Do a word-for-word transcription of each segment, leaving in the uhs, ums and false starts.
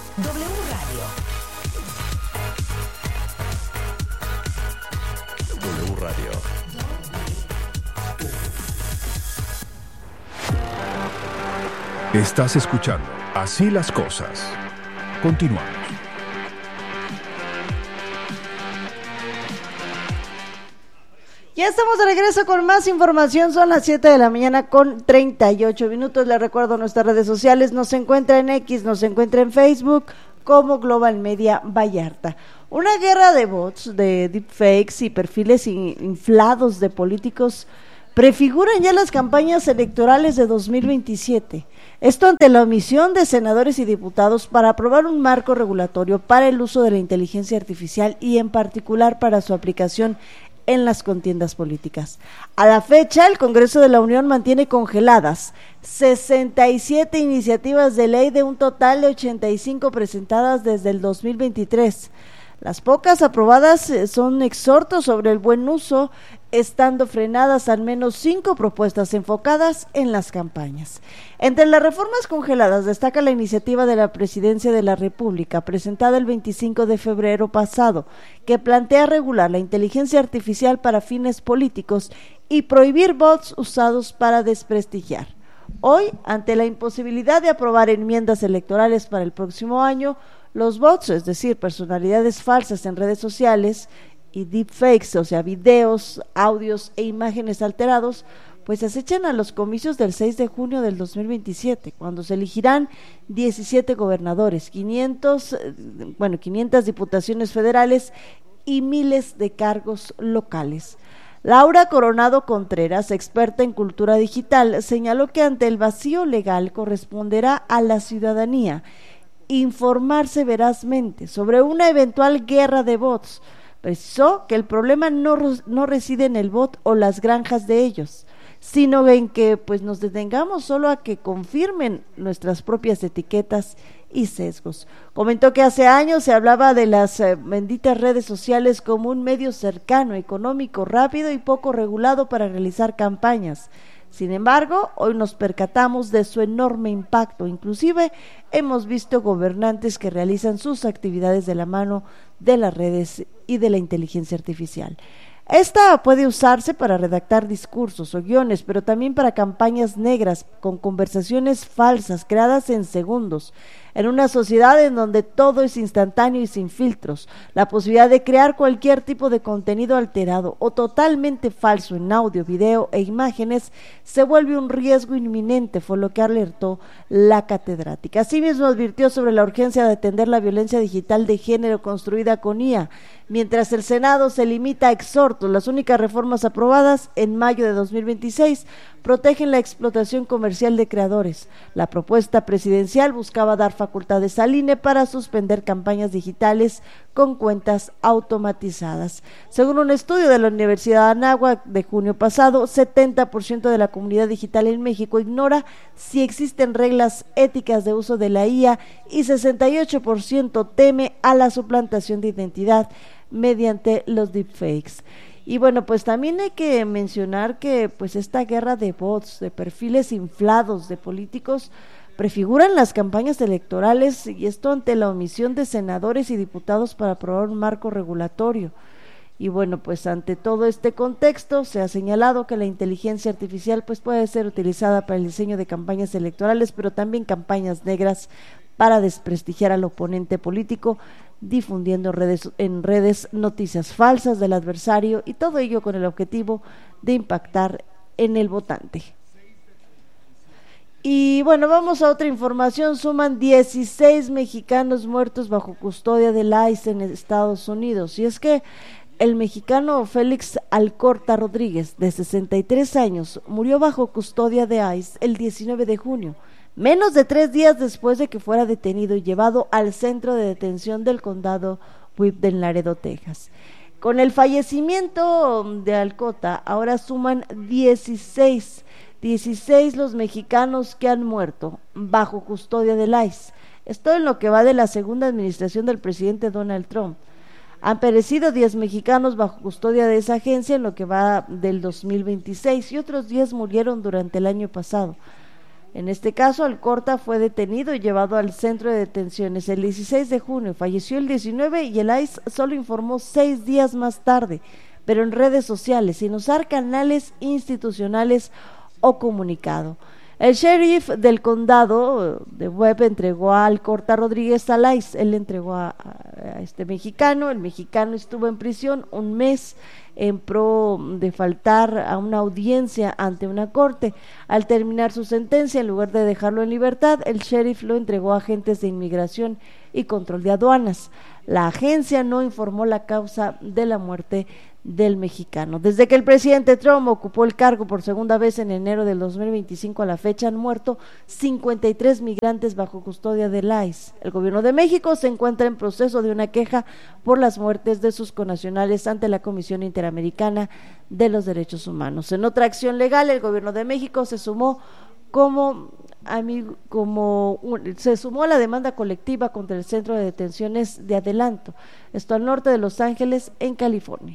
W Radio. W Radio. Estás escuchando Así las Cosas. Continuamos. Ya estamos de regreso con más información, son las siete de la mañana con treinta y ocho minutos. Les recuerdo nuestras redes sociales, nos encuentra en X, nos encuentra en Facebook como Global Media Vallarta. Una guerra de bots, de deepfakes y perfiles inflados de políticos prefiguran ya las campañas electorales de dos mil veintisiete. Esto ante la omisión de senadores y diputados para aprobar un marco regulatorio para el uso de la inteligencia artificial y en particular para su aplicación en las contiendas políticas. A la fecha, el Congreso de la Unión mantiene congeladas sesenta y siete iniciativas de ley de un total de ochenta y cinco presentadas desde el dos mil veintitrés. Las pocas aprobadas son exhortos sobre el buen uso, estando frenadas al menos cinco propuestas enfocadas en las campañas. Entre las reformas congeladas destaca la iniciativa de la Presidencia de la República, presentada el veinticinco de febrero pasado, que plantea regular la inteligencia artificial para fines políticos y prohibir bots usados para desprestigiar. Hoy, ante la imposibilidad de aprobar enmiendas electorales para el próximo año, los bots, es decir, personalidades falsas en redes sociales y deepfakes, o sea, videos, audios e imágenes alterados, pues acechan a los comicios del seis de junio del dos mil veintisiete, cuando se elegirán diecisiete gobernadores, quinientos, bueno, quinientas diputaciones federales y miles de cargos locales. Laura Coronado Contreras, experta en cultura digital, señaló que ante el vacío legal corresponderá a la ciudadanía informarse verazmente sobre una eventual guerra de bots. Precisó que el problema no, no reside en el bot o las granjas de ellos, sino en que pues nos detengamos solo a que confirmen nuestras propias etiquetas y sesgos. Comentó que hace años se hablaba de las eh, benditas redes sociales como un medio cercano, económico, rápido y poco regulado para realizar campañas. Sin embargo, hoy nos percatamos de su enorme impacto. Inclusive hemos visto gobernantes que realizan sus actividades de la mano de las redes y de la inteligencia artificial. Esta puede usarse para redactar discursos o guiones, pero también para campañas negras con conversaciones falsas creadas en segundos. En una sociedad en donde todo es instantáneo y sin filtros, la posibilidad de crear cualquier tipo de contenido alterado o totalmente falso en audio, video e imágenes se vuelve un riesgo inminente, fue lo que alertó la catedrática. Asimismo advirtió sobre la urgencia de atender la violencia digital de género construida con I A. Mientras el Senado se limita a exhortos, las únicas reformas aprobadas en mayo de dos mil veintiséis protegen la explotación comercial de creadores. La propuesta presidencial buscaba dar facultades al I N E para suspender campañas digitales con cuentas automatizadas. Según un estudio de la Universidad de Anáhuac de junio pasado, setenta por ciento de la comunidad digital en México ignora si existen reglas éticas de uso de la I A y sesenta y ocho por ciento teme a la suplantación de identidad mediante los deepfakes. Y bueno, pues también hay que mencionar que pues esta guerra de bots, de perfiles inflados de políticos, prefiguran las campañas electorales, y esto ante la omisión de senadores y diputados para aprobar un marco regulatorio. Y bueno, pues ante todo este contexto se ha señalado que la inteligencia artificial pues puede ser utilizada para el diseño de campañas electorales, pero también campañas negras para desprestigiar al oponente político, difundiendo redes, en redes noticias falsas del adversario, y todo ello con el objetivo de impactar en el votante. Y bueno, vamos a otra información. Suman dieciséis mexicanos muertos bajo custodia del I C E en Estados Unidos. Y es que el mexicano Félix Alcorta Rodríguez, de sesenta y tres años, murió bajo custodia de I C E el diecinueve de junio, menos de tres días después de que fuera detenido y llevado al centro de detención del condado Whip en Laredo, Texas. Con el fallecimiento de Alcorta, ahora suman dieciséis, dieciséis los mexicanos que han muerto bajo custodia del I C E. Esto en lo que va de la segunda administración del presidente Donald Trump. Han perecido diez mexicanos bajo custodia de esa agencia en lo que va del dos mil veintiséis y otros diez murieron durante el año pasado. En este caso, Alcorta fue detenido y llevado al centro de detenciones el dieciséis de junio, falleció el diecinueve y el I C E solo informó seis días más tarde, pero en redes sociales, sin usar canales institucionales o comunicado. El sheriff del condado de Webb entregó a Alcorta Rodríguez al I C E, él entregó a, a este mexicano, el mexicano estuvo en prisión un mes en pro de faltar a una audiencia ante una corte. Al terminar su sentencia, en lugar de dejarlo en libertad, el sheriff lo entregó a agentes de inmigración y control de aduanas. La agencia no informó la causa de la muerte del mexicano. Desde que el presidente Trump ocupó el cargo por segunda vez en enero del dos mil veinticinco a la fecha, han muerto cincuenta y tres migrantes bajo custodia del I C E. El gobierno de México se encuentra en proceso de una queja por las muertes de sus connacionales ante la Comisión Interamericana de los Derechos Humanos. En otra acción legal, el gobierno de México se sumó como Amigo, como un, se sumó a la demanda colectiva contra el centro de detenciones de Adelanto, esto al norte de Los Ángeles, en California.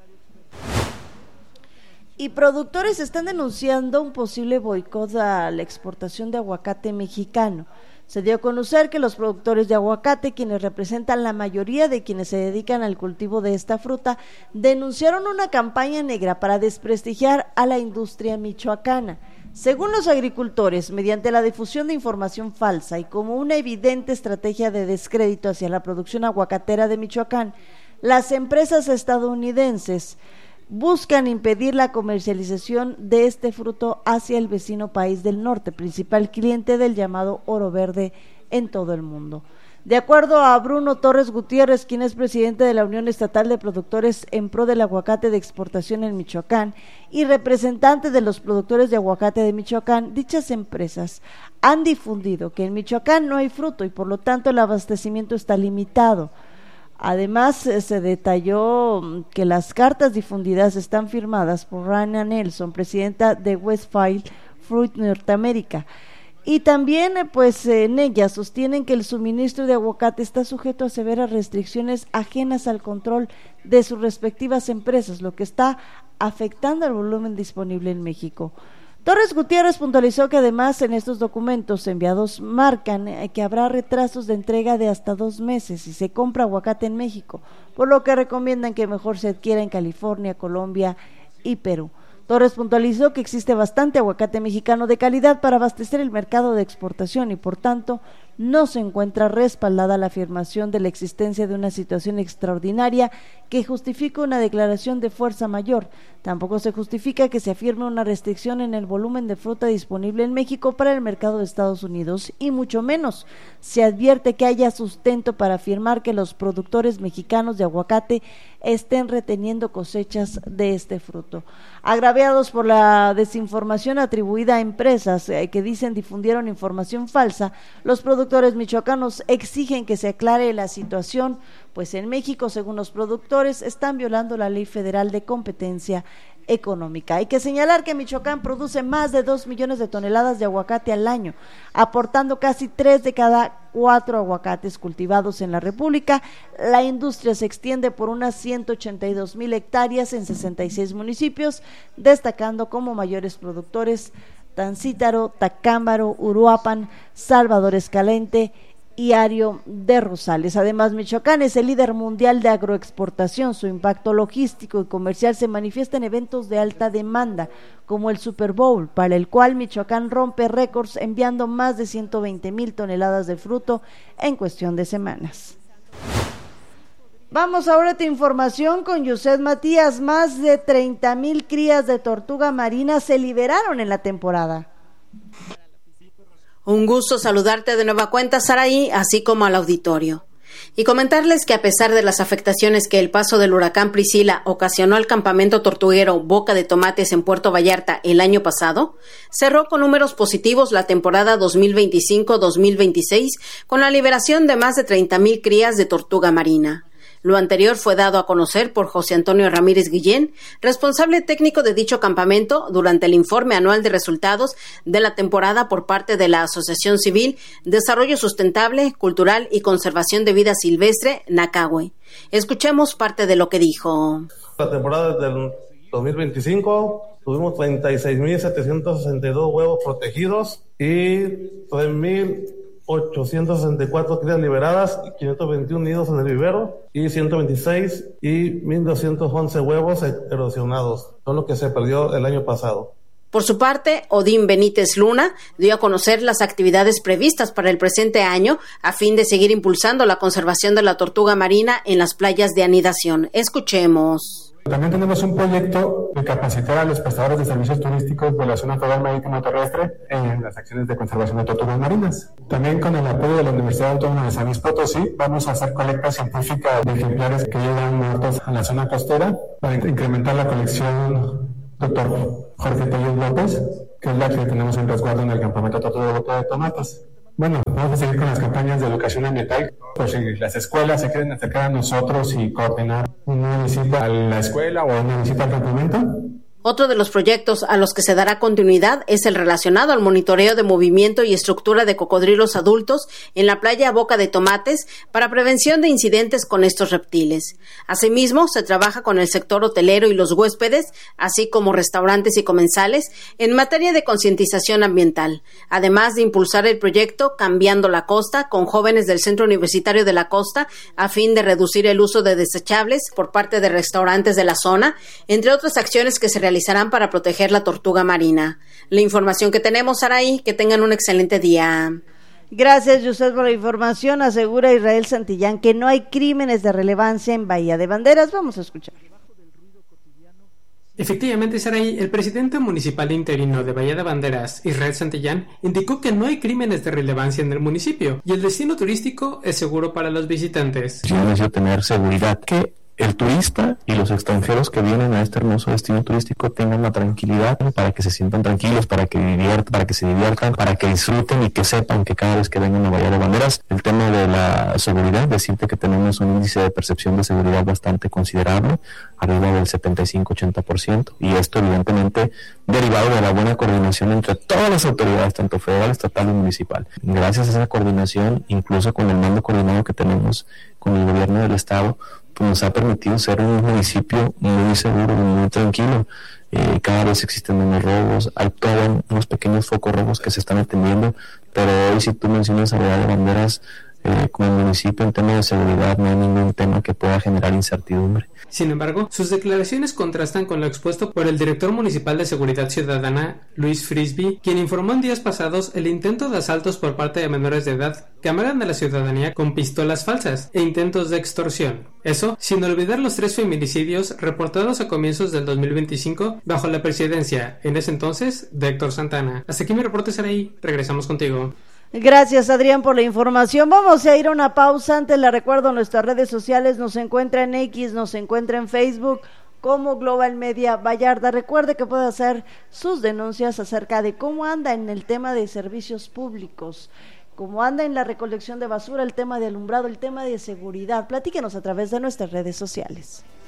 Y productores están denunciando un posible boicot a la exportación de aguacate mexicano. Se dio a conocer que los productores de aguacate, quienes representan la mayoría de quienes se dedican al cultivo de esta fruta, denunciaron una campaña negra para desprestigiar a la industria michoacana. Según los agricultores, mediante la difusión de información falsa y como una evidente estrategia de descrédito hacia la producción aguacatera de Michoacán, las empresas estadounidenses buscan impedir la comercialización de este fruto hacia el vecino país del norte, principal cliente del llamado oro verde en todo el mundo. De acuerdo a Bruno Torres Gutiérrez, quien es presidente de la Unión Estatal de Productores en pro del aguacate de exportación en Michoacán y representante de los productores de aguacate de Michoacán, dichas empresas han difundido que en Michoacán no hay fruto y por lo tanto el abastecimiento está limitado. Además, se detalló que las cartas difundidas están firmadas por Rania Nelson, presidenta de Westfield Fruit Norteamérica. Y también, pues, en ellas sostienen que el suministro de aguacate está sujeto a severas restricciones ajenas al control de sus respectivas empresas, lo que está afectando el volumen disponible en México. Torres Gutiérrez puntualizó que además en estos documentos enviados marcan que habrá retrasos de entrega de hasta dos meses si se compra aguacate en México, por lo que recomiendan que mejor se adquiera en California, Colombia y Perú. Torres puntualizó que existe bastante aguacate mexicano de calidad para abastecer el mercado de exportación y por tanto no se encuentra respaldada la afirmación de la existencia de una situación extraordinaria que justifica una declaración de fuerza mayor. Tampoco se justifica que se afirme una restricción en el volumen de fruta disponible en México para el mercado de Estados Unidos y mucho menos se advierte que haya sustento para afirmar que los productores mexicanos de aguacate estén reteniendo cosechas de este fruto. Agraviados por la desinformación atribuida a empresas eh, que dicen difundieron información falsa, los productores michoacanos exigen que se aclare la situación, pues en México, según los productores, están violando la Ley Federal de Competencia Económica. Hay que señalar que Michoacán produce más de dos millones de toneladas de aguacate al año, aportando casi tres de cada cuatro aguacates cultivados en la República. La industria se extiende por unas ciento ochenta y dos mil hectáreas en sesenta y seis municipios, destacando como mayores productores Tancítaro, Tacámbaro, Uruapan, Salvador Escalente y Ario de Rosales. Además, Michoacán es el líder mundial de agroexportación. Su impacto logístico y comercial se manifiesta en eventos de alta demanda, como el Super Bowl, para el cual Michoacán rompe récords enviando más de ciento veinte mil toneladas de fruto en cuestión de semanas. Vamos ahora a tu información con Yuset Matías. Más de treinta mil crías de tortuga marina se liberaron en la temporada. Un gusto saludarte de nueva cuenta, Saraí, así como al auditorio. Y comentarles que a pesar de las afectaciones que el paso del huracán Priscila ocasionó al campamento tortuguero Boca de Tomates en Puerto Vallarta el año pasado, cerró con números positivos la temporada dos mil veinticinco dos mil veintiséis con la liberación de más de treinta mil crías de tortuga marina. Lo anterior fue dado a conocer por José Antonio Ramírez Guillén, responsable técnico de dicho campamento, durante el informe anual de resultados de la temporada por parte de la Asociación Civil Desarrollo Sustentable, Cultural y Conservación de Vida Silvestre, NACAWE. Escuchemos parte de lo que dijo. La temporada del dos mil veinticinco tuvimos treinta y seis mil setecientos sesenta y dos huevos protegidos y tres mil ochocientos sesenta y cuatro crías liberadas, quinientos veintiún nidos en el vivero y ciento veintiséis y mil doscientos once huevos erosionados. Son lo que se perdió el año pasado. Por su parte, Odín Benítez Luna dio a conocer las actividades previstas para el presente año a fin de seguir impulsando la conservación de la tortuga marina en las playas de anidación. Escuchemos. También tenemos un proyecto de capacitar a los prestadores de servicios turísticos de la zona federal marítimo terrestre en las acciones de conservación de tortugas marinas. También con el apoyo de la Universidad Autónoma de San Luis Potosí vamos a hacer colecta científica de ejemplares que llegan muertos a la zona costera para incrementar la colección. Doctor Jorge Tellez López, que es la que tenemos en resguardo en el campamento Tortuga Boca de Tomates. Bueno, vamos a seguir con las campañas de educación ambiental, por si las escuelas se quieren acercar a nosotros y coordinar una visita a la escuela o una visita al campamento. Otro de los proyectos a los que se dará continuidad es el relacionado al monitoreo de movimiento y estructura de cocodrilos adultos en la playa Boca de Tomates para prevención de incidentes con estos reptiles. Asimismo, se trabaja con el sector hotelero y los huéspedes, así como restaurantes y comensales, en materia de concientización ambiental, además de impulsar el proyecto Cambiando la Costa con jóvenes del Centro Universitario de la Costa a fin de reducir el uso de desechables por parte de restaurantes de la zona, entre otras acciones que se realizan realizarán para proteger la tortuga marina. La información que tenemos, Saraí, que tengan un excelente día. Gracias, Yusef, por la información. Asegura Israel Santillán que no hay crímenes de relevancia en Bahía de Banderas. Vamos a escuchar. Efectivamente, Saraí, el presidente municipal interino de Bahía de Banderas, Israel Santillán, indicó que no hay crímenes de relevancia en el municipio y el destino turístico es seguro para los visitantes. Sí, necesito tener seguridad que el turista y los extranjeros que vienen a este hermoso destino turístico tengan la tranquilidad para que se sientan tranquilos, para que diviertan, para que se diviertan, para que disfruten y que sepan que cada vez que vengan a Bahía de Banderas, el tema de la seguridad, decirte que tenemos un índice de percepción de seguridad bastante considerable, arriba del setenta y cinco a ochenta por ciento, y esto evidentemente derivado de la buena coordinación entre todas las autoridades, tanto federal, estatal y municipal. Gracias a esa coordinación, incluso con el mando coordinado que tenemos con el gobierno del estado, pues nos ha permitido ser un municipio muy seguro y muy tranquilo. Eh, cada vez existen menos robos, hay todos unos pequeños focos rojos que se están atendiendo, pero hoy si tú mencionas a Bahía de Banderas eh, como municipio en tema de seguridad no hay ningún tema que pueda generar incertidumbre. Sin embargo, sus declaraciones contrastan con lo expuesto por el director municipal de Seguridad Ciudadana, Luis Frisby, quien informó en días pasados el intento de asaltos por parte de menores de edad que amagan a la ciudadanía con pistolas falsas e intentos de extorsión. Eso, sin olvidar los tres feminicidios reportados a comienzos del dos mil veinticinco bajo la presidencia, en ese entonces, de Héctor Santana. Hasta aquí mi reporte, Saraí. Regresamos contigo. Gracias, Adrián, por la información. Vamos a ir a una pausa. Antes le recuerdo, nuestras redes sociales nos encuentra en X, nos encuentra en Facebook como Global Media Vallarta. Recuerde que puede hacer sus denuncias acerca de cómo anda en el tema de servicios públicos, cómo anda en la recolección de basura, el tema de alumbrado, el tema de seguridad. Platíquenos a través de nuestras redes sociales.